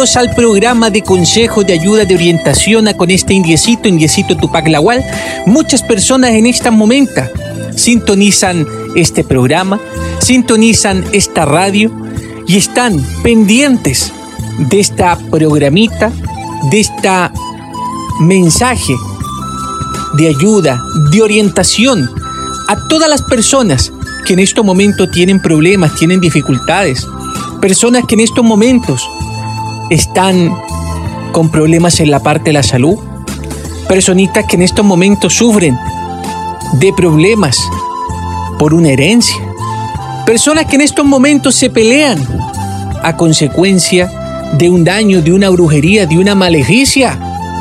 bienvenidos al programa de consejos, de ayuda, de orientación con este Indiecito Tupac Lawal. Muchas personas en este momento sintonizan este programa, sintonizan esta radio y están pendientes de esta programita, de esta mensaje de ayuda, de orientación a todas las personas que en estos momentos tienen problemas, tienen dificultades, personas que en estos momentos están con problemas en la parte de la salud, personitas que en estos momentos sufren de problemas por una herencia, personas que en estos momentos se pelean a consecuencia de un daño, de una brujería, de una maleficia,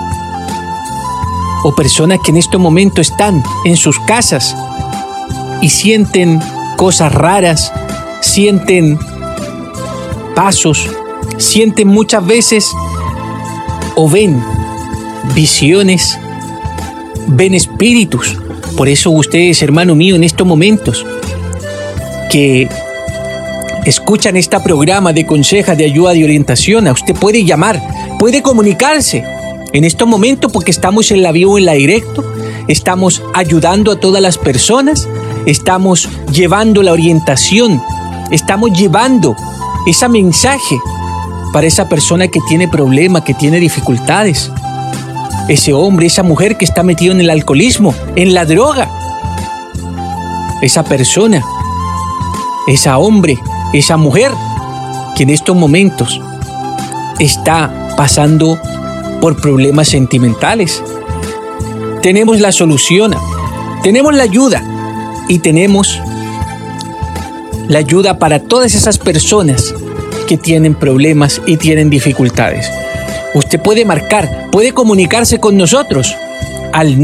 o personas que en estos momentos están en sus casas y sienten cosas raras, sienten pasos, sienten muchas veces o ven visiones, ven espíritus. Por eso ustedes, hermano mío, en estos momentos que escuchan este programa de consejas, de ayuda, de orientación, a usted puede llamar, puede comunicarse en estos momentos porque estamos en la vivo, en la directo, estamos ayudando a todas las personas, estamos llevando la orientación, estamos llevando ese mensaje para esa persona que tiene problemas, que tiene dificultades, ese hombre, esa mujer que está metido en el alcoholismo, en la droga, esa persona, esa hombre, esa mujer que en estos momentos está pasando por problemas sentimentales. Tenemos la solución, tenemos la ayuda y tenemos la ayuda para todas esas personas que tienen problemas y tienen dificultades. Usted puede marcar, puede comunicarse con nosotros al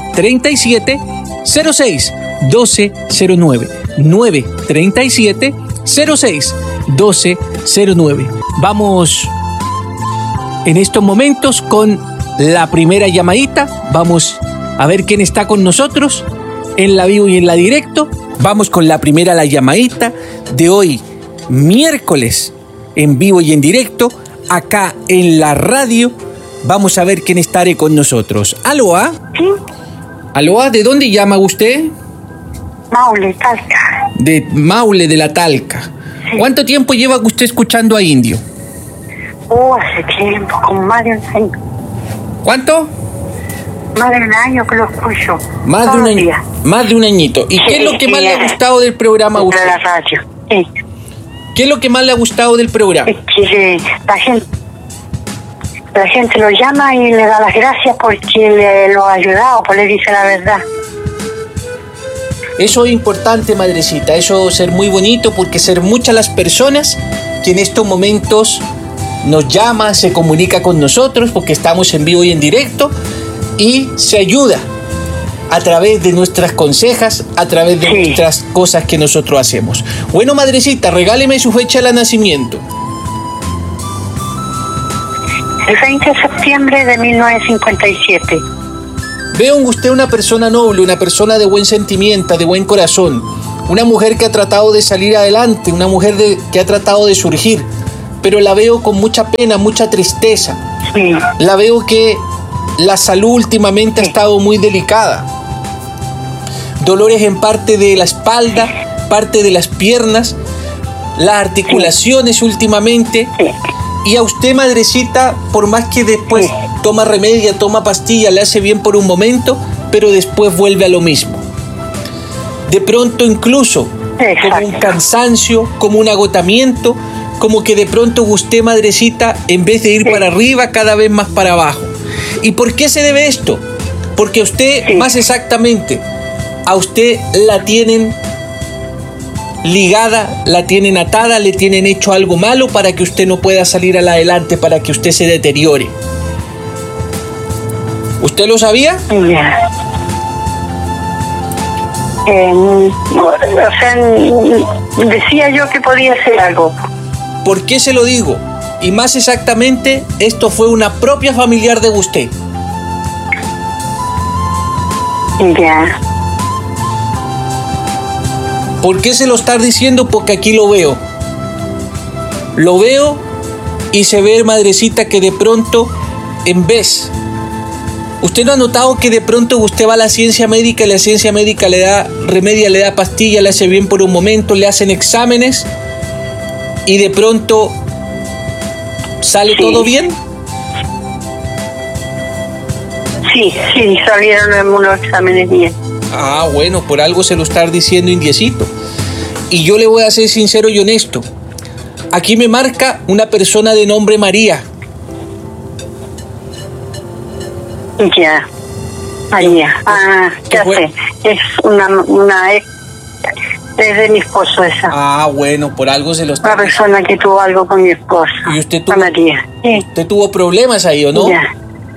937-06-1209. 937-06-1209. Vamos en estos momentos con la primera llamadita. Vamos a ver quién está con nosotros en la vivo y en la directo. Vamos con la primera, la llamadita de hoy, miércoles, en vivo y en directo, acá en la radio. Vamos a ver quién estará con nosotros. ¿Aló? Sí. ¿Aló? ¿De dónde llama usted? Maule, Talca. De Maule, de la Talca. Sí. ¿Cuánto tiempo lleva usted escuchando a Indio? Hace tiempo, como más de un año. ¿Cuánto? Más de un año que lo escucho. Más de un año. Más de un añito. ¿Y qué es lo que más le ha gustado del programa a usted? De la radio. Sí. ¿Qué es lo que más le ha gustado del programa? Es que la gente lo llama y le da las gracias porque lo ha ayudado, pues le dice la verdad. Eso es importante, madrecita. Eso es ser muy bonito porque ser muchas las personas que en estos momentos nos llama, se comunica con nosotros porque estamos en vivo y en directo y se ayuda a través de nuestras consejas, a través de nuestras cosas que nosotros hacemos. Bueno, madrecita, regáleme su fecha de nacimiento. El 20 de septiembre de 1957. Veo en usted una persona noble, una persona de buen sentimiento, de buen corazón, una mujer que ha tratado de salir adelante, una mujer que ha tratado de surgir, pero la veo con mucha pena, mucha tristeza. Sí. La veo que la salud últimamente ha estado muy delicada. Dolores en parte de la espalda, parte de las piernas, las articulaciones últimamente. Y a usted, madrecita, por más que después toma remedio, toma pastilla, le hace bien por un momento, pero después vuelve a lo mismo. De pronto incluso como un cansancio, como un agotamiento, como que de pronto usted, madrecita, en vez de ir para arriba, cada vez más para abajo. ¿Y por qué se debe esto? Porque usted, más exactamente, a usted la tienen ligada, la tienen atada, le tienen hecho algo malo para que usted no pueda salir adelante, para que usted se deteriore. ¿Usted lo sabía? Decía yo que podía hacer algo. ¿Por qué se lo digo? Y más exactamente, esto fue una propia familiar de usted. Ya. ¿Por qué se lo está diciendo? Porque aquí lo veo. Lo veo y se ve, madrecita, que de pronto, en vez... ¿Usted no ha notado que de pronto usted va a la ciencia médica y la ciencia médica le da remedia, le da pastilla, le hace bien por un momento, le hacen exámenes y de pronto sale todo bien? Sí, salieron unos exámenes bien. Ah, bueno, por algo se lo está diciendo indiecito. Y yo le voy a ser sincero y honesto. Aquí me marca una persona de nombre María. Ya, María. Ah, ya sé. Es una ex de mi esposo esa. Ah, bueno, por algo se lo está... Una persona que tuvo algo con mi esposo. ¿Y usted tuvo, María? Sí. ¿Usted tuvo problemas ahí o no? Ya.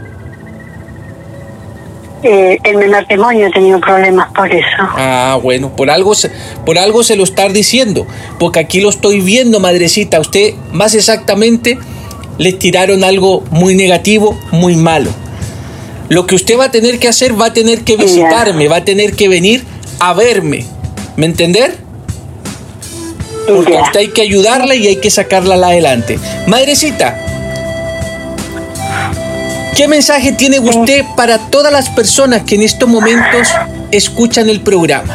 En mi matrimonio he tenido problemas por eso. Ah, bueno, por algo se lo está diciendo. Porque aquí lo estoy viendo, madrecita. Usted, más exactamente, le tiraron algo muy negativo, muy malo. Lo que usted va a tener que hacer, va a tener que visitarme, va a tener que venir a verme. ¿Me entender? Porque a usted hay que ayudarla y hay que sacarla adelante. Madrecita, ¿qué mensaje tiene usted para todas las personas que en estos momentos escuchan el programa?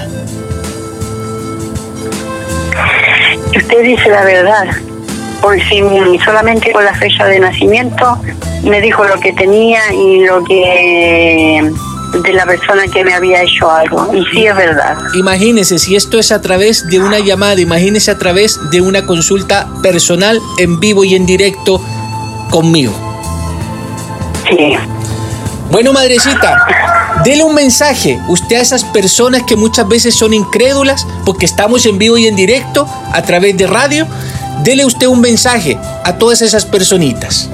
Usted dice la verdad. Por si solamente con la fecha de nacimiento me dijo lo que tenía y lo que de la persona que me había hecho algo. Y sí es verdad. Imagínese, si esto es a través de una llamada, imagínese a través de una consulta personal en vivo y en directo conmigo. Sí. Bueno, madrecita, dele un mensaje usted a esas personas que muchas veces son incrédulas porque estamos en vivo y en directo a través de radio. Dele usted un mensaje a todas esas personitas.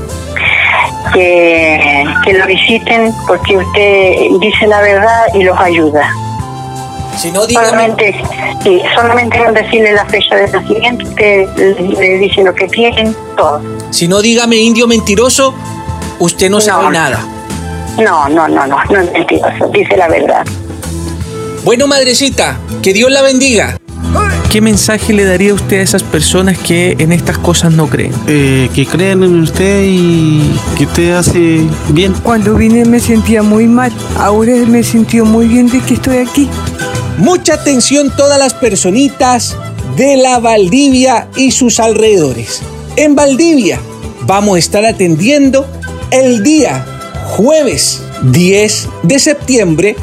Que lo visiten porque usted dice la verdad y los ayuda. Si no, dígame... solamente con decirle la fecha de nacimiento, usted le dice lo que tienen, todo. Si no, dígame, indio mentiroso, usted no sabe nada. No es mentiroso, dice la verdad. Bueno, madrecita, que Dios la bendiga. ¿Qué mensaje le daría usted a esas personas que en estas cosas no creen? Que crean en usted y que usted hace bien. Cuando vine me sentía muy mal, ahora me sentí muy bien de que estoy aquí. Mucha atención todas las personitas de la Valdivia y sus alrededores. En Valdivia vamos a estar atendiendo el día jueves 10 de septiembre,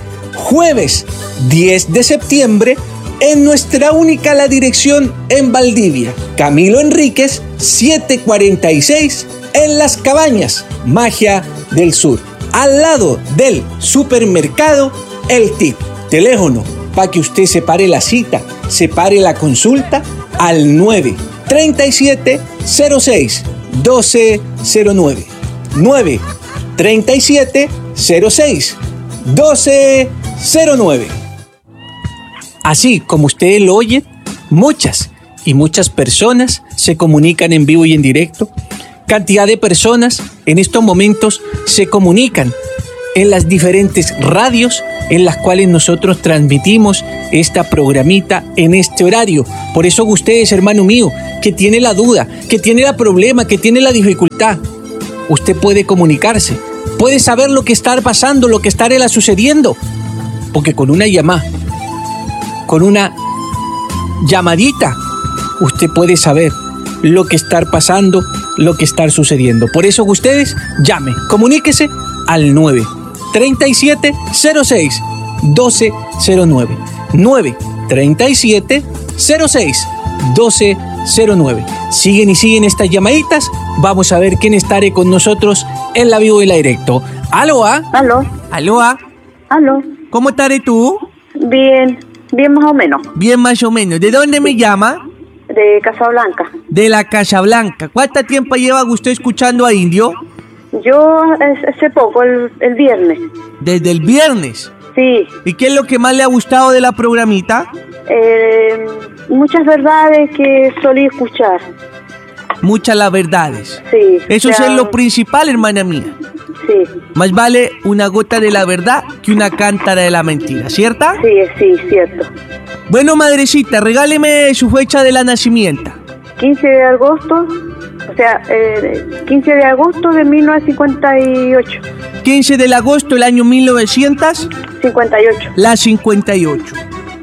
en nuestra única la dirección en Valdivia, Camilo Enríquez 746 en Las Cabañas, Magia del Sur, al lado del supermercado El Tip. Teléfono para que usted separe la cita, separe la consulta al 937 06 1209 937 06 1209. Así como ustedes lo oyen, muchas personas se comunican en vivo y en directo. Cantidad de personas en estos momentos se comunican en las diferentes radios en las cuales nosotros transmitimos esta programita en este horario. Por eso ustedes, hermano mío, que tiene la duda, que tiene el problema, que tiene la dificultad, usted puede comunicarse, puede saber lo que está pasando, lo que está sucediendo, porque con una llamada, con una llamadita, usted puede saber lo que está pasando, lo que está sucediendo. Por eso ustedes llame, comuníquese al 937 06 1209 937 06 1209. Siguen y siguen estas llamaditas. Vamos a ver quién estará con nosotros en la vivo y la directo. ¿Aló? Aló. ¿Cómo estaré tú? Bien más o menos. Bien más o menos. ¿De dónde me llama? De Casablanca. De la Casablanca. ¿Cuánto tiempo lleva usted escuchando a Indio? Yo hace poco, el viernes. ¿Desde el viernes? Sí. ¿Y qué es lo que más le ha gustado de la programita? Muchas verdades que solí escuchar. Muchas las verdades. Sí. Eso es lo principal, hermana mía. Sí. Más vale una gota de la verdad que una cántara de la mentira, ¿cierta? Sí, cierto. Bueno, madrecita, regáleme su fecha de la nacimiento. 15 de agosto O sea, 15 de agosto de 1958. 15 de agosto del año 1900. 58. La 58.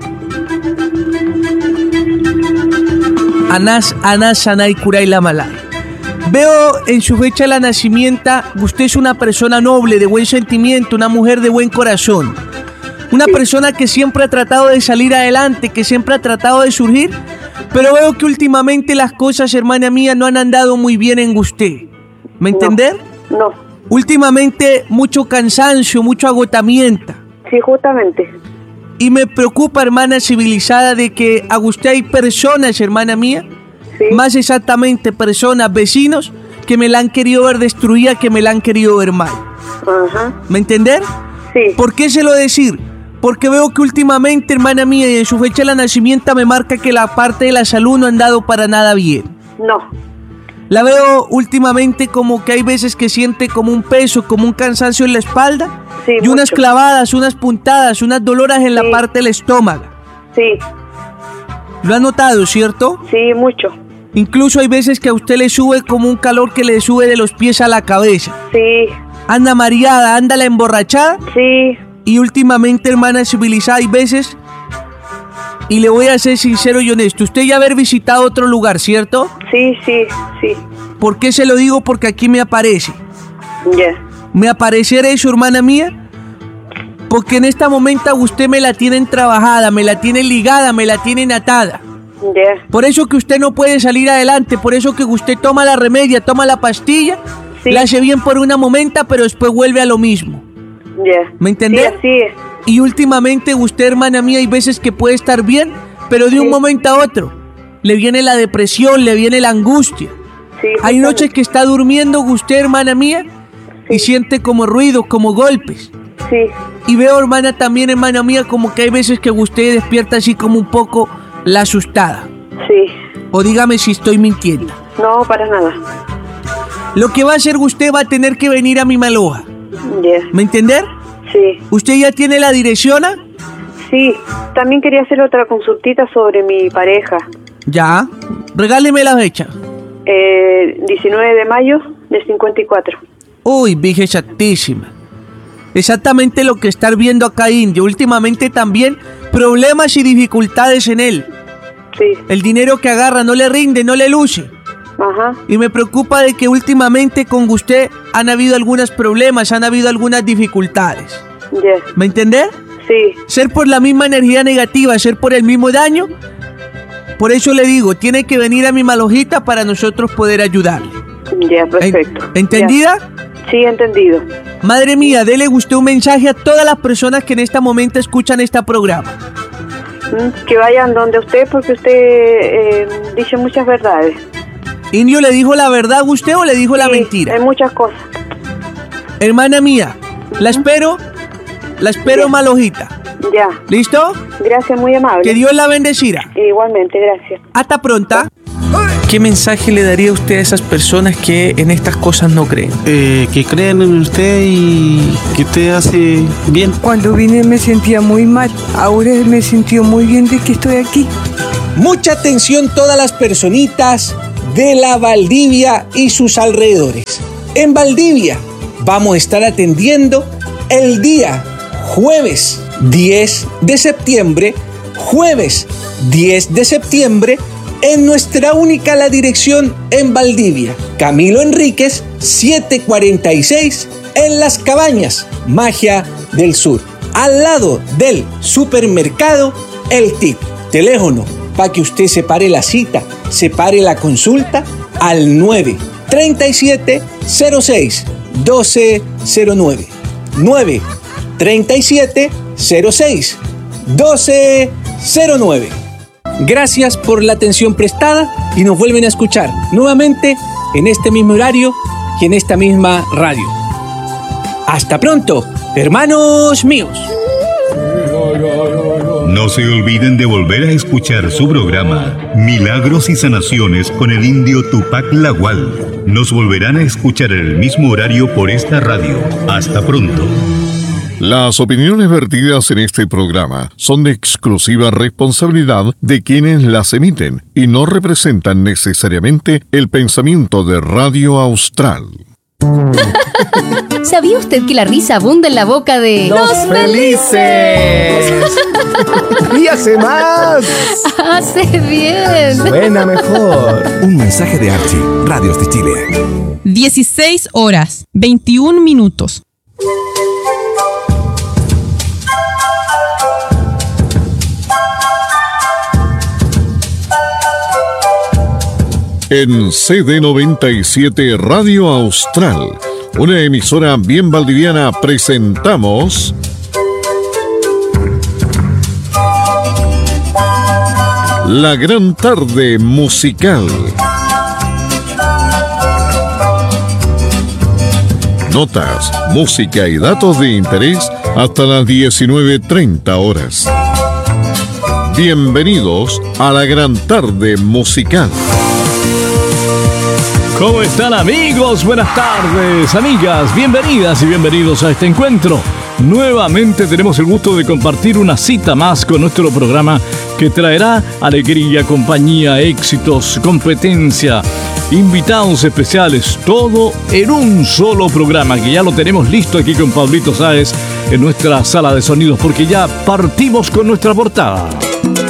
Anás, Sanay, Kuray, Lamalay. Veo en su fecha de nacimiento, usted es una persona noble, de buen sentimiento, una mujer de buen corazón. Una persona que siempre ha tratado de salir adelante, que siempre ha tratado de surgir, pero veo que últimamente las cosas, hermana mía, no han andado muy bien en usted. ¿Me entender? No. Últimamente mucho cansancio, mucho agotamiento. Sí, justamente. Y me preocupa, hermana civilizada, de que a usted hay personas, hermana mía, Sí. más exactamente personas, vecinos, que me la han querido ver destruida, que me la han querido ver mal. Ajá. ¿Me entender? Sí. ¿Por qué se lo decir? Porque veo que últimamente, hermana mía, y en su fecha de nacimiento me marca que la parte de la salud no ha andado para nada bien. No. La veo últimamente como que hay veces que siente como un peso, como un cansancio en la espalda, Sí, y unas mucho. clavadas, unas puntadas, unas doloras en la Sí. parte del estómago. Sí. ¿Lo ha notado, cierto? Sí, mucho. Incluso hay veces que a usted le sube como un calor que le sube de los pies a la cabeza. Sí. Anda mareada, anda la emborrachada. Sí. Y últimamente, hermana civilizada, hay veces, y le voy a ser sincero y honesto, usted ya haber visitado otro lugar, ¿cierto? Sí, sí, sí. ¿Por qué se lo digo? Porque aquí me aparece. Ya. Me aparecerá eso, hermana mía, porque en este momento usted me la tienen trabajada, me la tienen ligada, me la tienen atada. Ya. Por eso que usted no puede salir adelante, por eso que usted toma la remedia, toma la pastilla, Sí. la hace bien por una momenta, pero después vuelve a lo mismo. Ya. ¿Me entendés? Sí, así es. Y últimamente usted, hermana mía, hay veces que puede estar bien, pero de un Sí. momento a otro le viene la depresión, le viene la angustia. Sí, Hay justamente. noches que está durmiendo usted, hermana mía, y siente como ruidos, como golpes. Sí. Y veo, hermana, también, hermana mía, como que hay veces que usted despierta así como un poco la asustada. Sí. O dígame si estoy mintiendo. No, para nada. Lo que va a hacer usted va a tener que venir a mi Maloja. Ya. ¿Me entender? Sí. ¿Usted ya tiene la dirección? Sí. También quería hacer otra consultita sobre mi pareja. Ya. Regáleme la fecha. 19 de mayo del 54. Uy, vieja exactísima. Exactamente lo que estar viendo acá, Indio. Últimamente también problemas y dificultades en él. Sí. El dinero que agarra no le rinde, no le luce. Ajá. Y me preocupa de que últimamente con usted han habido algunos problemas, han habido algunas dificultades. Ya. ¿Me entender? Sí. Ser por la misma energía negativa, ser por el mismo daño. Por eso le digo, tiene que venir a mi Malojita para nosotros poder ayudarle. Ya, perfecto. ¿Entendida? Ya. Sí, entendido. Madre mía, dele usted un mensaje a todas las personas que en este momento escuchan este programa. Que vayan donde usted, porque usted dice muchas verdades. ¿Indio le dijo la verdad a usted o le dijo la Sí, mentira? hay muchas cosas. Hermana mía, la espero Ya. Malojita. Ya. ¿Listo? Gracias, muy amable. Que Dios la bendecirá. Igualmente, gracias. Hasta pronta. ¿Qué mensaje le daría usted a esas personas que en estas cosas no creen? Que crean en usted y que usted hace bien. Cuando vine me sentía muy mal. Ahora me sintió muy bien de que estoy aquí. Mucha atención todas las personitas de la Valdivia y sus alrededores. En Valdivia vamos a estar atendiendo el día jueves 10 de septiembre, en nuestra única la dirección en Valdivia, Camilo Enríquez 746 en Las Cabañas, Magia del Sur, al lado del supermercado El Tip. Teléfono para que usted separe la cita, separe la consulta al 937 06 1209. 937 06 1209. Gracias por la atención prestada y nos vuelven a escuchar nuevamente en este mismo horario y en esta misma radio. Hasta pronto, hermanos míos. No se olviden de volver a escuchar su programa Milagros y Sanaciones con el indio Tupac Lagual. Nos volverán a escuchar en el mismo horario por esta radio. Hasta pronto. Las opiniones vertidas en este programa son de exclusiva responsabilidad de quienes las emiten y no representan necesariamente el pensamiento de Radio Austral. ¿Sabía usted que la risa abunda en la boca de... ¡Los felices! ¡Ríase más! ¡Hace bien! Suena mejor. Un mensaje de Archie, Radios de Chile. 16 horas, 21 minutos. En CD97 Radio Austral, una emisora bien valdiviana, presentamos... La Gran Tarde Musical. Notas, música y datos de interés hasta las 19:30 horas. Bienvenidos a La Gran Tarde Musical. ¿Cómo están, amigos? Buenas tardes, amigas. Bienvenidas y bienvenidos a este encuentro. Nuevamente tenemos el gusto de compartir una cita más con nuestro programa que traerá alegría, compañía, éxitos, competencia, invitados especiales, todo en un solo programa que ya lo tenemos listo aquí con Pablito Sáez en nuestra sala de sonidos porque ya partimos con nuestra portada.